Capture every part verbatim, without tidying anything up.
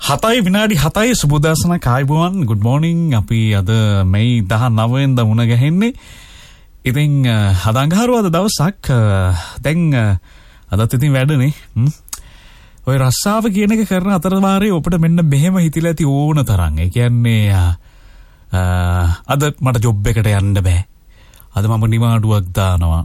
හතයි විනාඩි හතයි සුබෝදෑසන කායිබුවන් good morning අපි අද මේ දහනවය වෙනිදා මුණ ගැහෙන්නේ. ඉතින් හදංගහරුවාද දවසක් දැන් අදත් ඉතින් වැඩනේ. ඔය රස්සාව කියන එක කරන අතරවාරේ ඔබට මෙන්න මෙහෙම හිතිලා ඇති ඕන තරම්. ඒ කියන්නේ අද මට ජොබ් එකට යන්න බෑ. අද මම නිවාඩුවක් දානවා.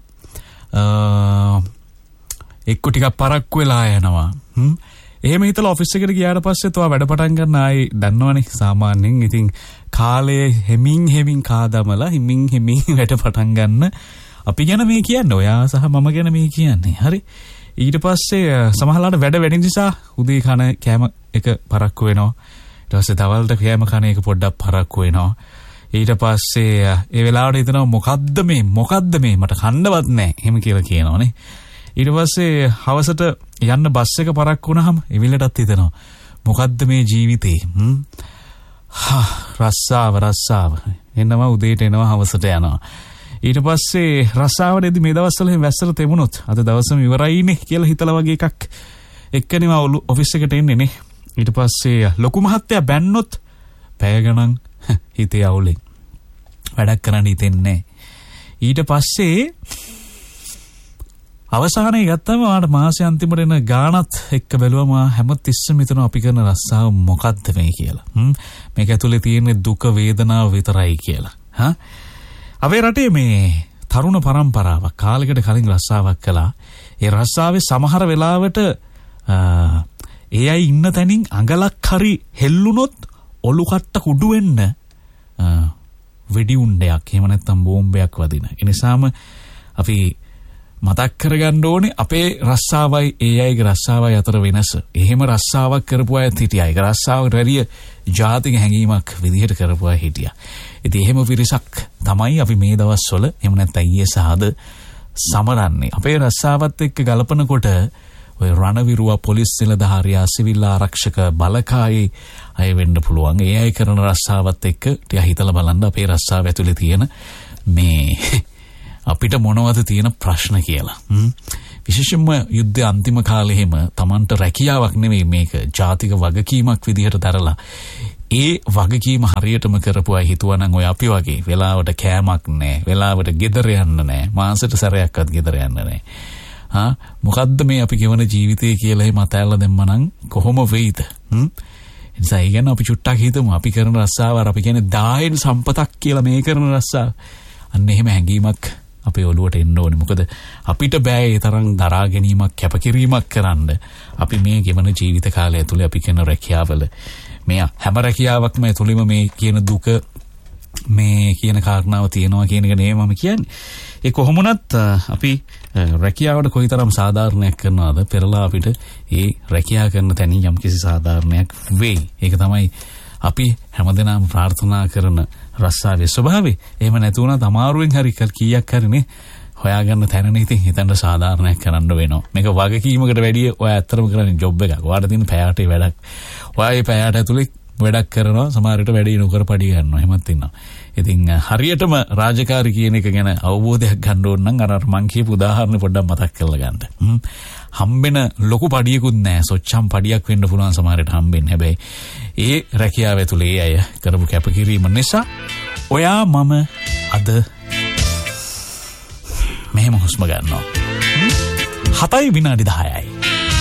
එක්ක ටිකක් පරක්කු වෙලා යනවා. හ්ම් එහෙම හිතලා ඔෆිස් එකට ගියාට පස්සේ තව වැඩ පටන් ගන්න ආයි දන්නවනේ සාමාන්‍යයෙන් ඉතින් කාලය හෙමින් හෙමින් කාදමලා හිමින් හිමින් වැඩ පටන් ගන්න අපි ගැන මේ කියන්නේ ඔයා සහ මම ගැන මේ කියන්නේ හරි ඊට පස්සේ සමහරවිට වැඩ වැඩි නිසා උදේ කන කෑම එක පරක්කු වෙනවා ඊට පස්සේ දවල්ට කෑම කන එක පොඩ්ඩක් පරක්කු වෙනවා ඊට පස්සේ ඒ වෙලාවට හිතනවා මොකද්ද මේ මොකද්ද මේ මට කන්නවත් නැහැ එහෙම කියලා කියනවනේ ඊට පස්සේ හවසට යන්න බස් එක පරක්කු වුණාම එවිලටත් හිතෙනවා මොකද්ද මේ ජීවිතේ හ්ම් හා රස්සාව රස්සාව එනවා උදේට එනවා හවසට යනවා ඊට පස්සේ රස්සාවේදී මේ දවස්වල එහෙම වැස්සට තෙමුණොත් අද දවසම ඉවරයිනේ කියලා හිතලා වගේ එකක් එක්කෙනෙම ඔෆිස් එකට එන්නේ නේ ඊට පස්සේ ලොකු මහත්තයා බැන්නොත් පැය ගණන් හිතේ අවුලෙන් වැඩක් කරන්න හිතෙන්නේ ඊට පස්සේ අවසානයේ ගත්තම ආට මාසෙ අන්තිමට එන ගාණත් එක්ක බැලුවම හැම තිස්සෙම හිතනවා අපි කරන රස්සාව මොකද්ද මේ කියලා. හ්ම් මේක ඇතුලේ තියෙන දුක වේදනාව විතරයි කියලා. හා අපේ රටේ මේ තරුණ පරම්පරාවක් කාලයකට කලින් රස්සාවක් කළා. ඒ රස්සාවේ සමහර වෙලාවට ඒ අය ඉන්න තැනින් අඟලක් හරි හෙල්ලුනොත් ඔලු කට්ට කුඩු වෙන්න වෙඩි උණ්ඩයක් එහෙම නැත්නම් බෝම්බයක් වදින. ඒ නිසාම අපි මතක් කරගන්න ඕනේ අපේ රස්සාවයි ඒ අයගේ රස්සාවයි අතර වෙනස. එහෙම රස්සාවක් කරපු අයත් හිටියා. ඒක රස්සාවකට වැඩිය ජාතික හැඟීමක් විදිහට කරපු අය හිටියා. ඉතින් එහෙම පිරිසක් තමයි අපි මේ දවස්වල එහෙම නැත්නම් ඊයේ සහද සමරන්නේ. අපේ රස්සාවත් එක්ක ගලපනකොට ඔය රණවිරුව පොලිස් නිලධාරියා සිවිල් ආරක්ෂක බලකායේ අය වෙන්න පුළුවන්. ඒ අය කරන රස්සාවත් එක්ක ටික හිතලා බලන්න අපේ රස්සාව ඇතුලේ තියෙන මේ අපිට මොනවද තියෙන ප්‍රශ්න කියලා. විශේෂයෙන්ම යුද්ධ අන්තිම කාලේ හැම Tamanට රැකියාවක් නෙමෙයි මේක ජාතික වගකීමක් විදිහට දරලා ඒ වගකීම හරියටම කරපු අය හිතුවා නම් ඔය අපි වගේ වෙලාවට කෑමක් නැහැ, වෙලාවට ගෙදර යන්න නැහැ, මාසෙට සැරයක්වත් ගෙදර යන්න නැහැ. හා මොකද්ද මේ අපි ගෙවන ජීවිතය කියලා එහෙම අතහැරලා දැම්ම නම් කොහොම වෙයිද? හ්ම් එනිසා ඒ ගැන අපි චුට්ටක් හිතමු. අපි කරන රස්සාව අපි කියන්නේ දායන සම්පතක් කියලා මේ කරන රස්සාව. අන්න එහෙම හැඟීමක් අපේ ඔළුවට එන්න ඕනේ. මොකද අපිට බෑ ඒ තරම් දරා ගැනීමක් කැපකිරීමක් කරන්න. අපි මේ ගෙවන ජීවිත කාලය ඇතුලේ අපි කරන රැකියාවල මේ හැම රැකියාවක්ම ඇතුළෙම මේ කියන දුක මේ කියන කාරණාව තියෙනවා කියන එක නෙමෙයි මම කියන්නේ. ඒ කොහොමුණත් අපි රැකියාවට කොයිතරම් සාධාරණයක් කරනවද පෙරලා අපිට ඒ රැකියාව කරන තැනින් යම්කිසි සාධාරණයක් වෙයි. ඒක තමයි අපි හැමදෙනාම ප්‍රාර්ථනා කරන රස්සාවේ ස්වභාවය. එහෙම නැති වුණා තමාරුවෙන් හරි කීයක් හරිනේ හොයාගන්න තැනනේ ඉතින් හිතන්න සාධාරණයක් කරන්න වෙනවා. මේක වගකීමකට වැඩිය ඔය ඇත්තටම කරන්නේ ජොබ් එකක්. ඔයාලට තියෙන පැයකට වැඩක්. ඔයා මේ පැයට ඇතුලේ වැඩක් කරනවා සමහරවිට වැඩි නොකර පඩි ගන්නවා. එහෙමත් ඉන්නවා. ඉතින් හරියටම රාජකාරී කියන එක ගැන අවබෝධයක් ගන්න ඕන නම් අර මං කියපු උදාහරණ පොඩ්ඩක් මතක් කරලා ගන්න. හම්බෙන ලොකු පඩියකුත් නැහැ. සොච්චම් පඩියක් වෙන්න පුළුවන් සමහරවිට හම්බෙන්නේ. හැබැයි ඒ රැකියාව ඇතුලේ අය කරපු කැපකිරීම නිසා ඔයා මම අද මෙහෙම හුස්ම ගන්නවා. හතයි විනාඩි දහයයි.